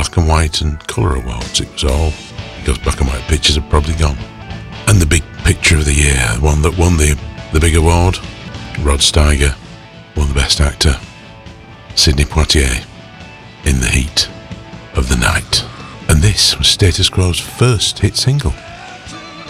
black and white and colour awards. It was all because black and white pictures have probably gone. And the big picture of the year, the one that won the big award, Rod Steiger won the best actor. Sidney Poitier in The Heat of the Night. And this was Status Quo's first hit single.